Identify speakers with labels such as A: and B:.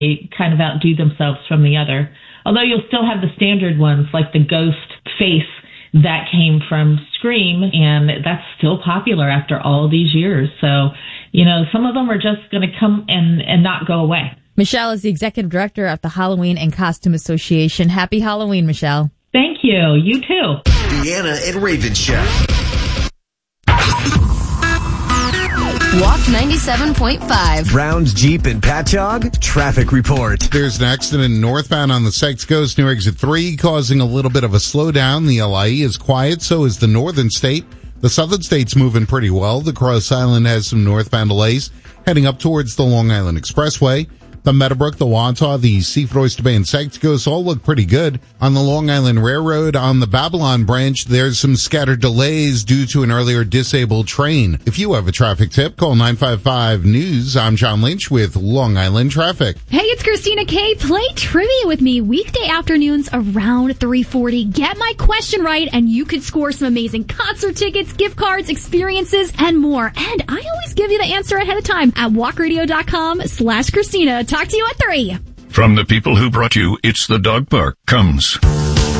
A: they kind of outdo themselves from the other. Although you'll still have the standard ones like the ghost face that came from Scream, and that's still popular after all these years. So, some of them are just going to come and not go away.
B: Michelle is the executive director of the Halloween and Costume Association. Happy Halloween, Michelle.
A: Thank you. You too.
C: Deanna and Raven Show.
D: Walk 97.5.
C: Browns, Jeep, and Patchogue. Traffic report.
E: There's an accident northbound on the Sex Coast near exit 3, causing a little bit of a slowdown. The LIE is quiet, so is the northern state. The southern state's moving pretty well. The Cross Island has some northbound delays heading up towards the Long Island Expressway. The Meadowbrook, the Wantagh, the Seaford Oyster Bay, and Sex Coast all look pretty good. On the Long Island Railroad, on the Babylon branch, there's some scattered delays due to an earlier disabled train. If you have a traffic tip, call 955-NEWS. I'm John Lynch with Long Island Traffic.
F: Hey, it's Christina K. Play trivia with me weekday afternoons around 3:40. Get my question right, and you could score some amazing concert tickets, gift cards, experiences, and more. And I always give you the answer ahead of time at walkradio.com/Christina. Talk to you at 3.
G: From the people who brought you It's the Dog Park comes